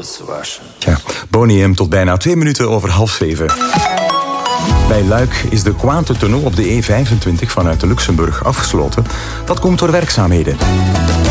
clothes waschen. Ja, Boney M tot bijna 2 minuten over 6:30. Bij Luik is de Cointe-tunnel op de E25 vanuit de Luxemburg afgesloten. Dat komt door werkzaamheden.